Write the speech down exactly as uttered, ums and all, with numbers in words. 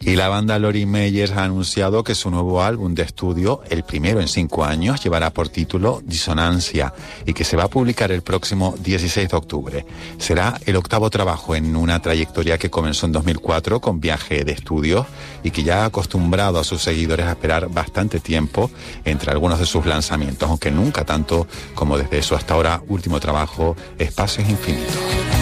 Y la banda Lori Meyers ha anunciado que su nuevo álbum de estudio, el primero en cinco años, llevará por título Disonancia y que se va a publicar el próximo dieciséis de octubre. Será el octavo trabajo en una trayectoria que comenzó en dos mil cuatro con Viaje de Estudios y que ya ha acostumbrado a sus seguidores a esperar bastante tiempo entre algunos de sus lanzamientos, aunque nunca tanto como desde su hasta ahora último trabajo, Espacios Infinitos.